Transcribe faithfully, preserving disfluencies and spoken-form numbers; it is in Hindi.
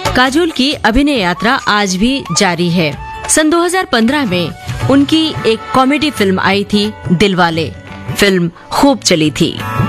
काजोल की अभिनय यात्रा आज भी जारी है। सन दो हज़ार पंद्रह में उनकी एक कॉमेडी फिल्म आई थी दिलवाले। फिल्म खूब चली थी।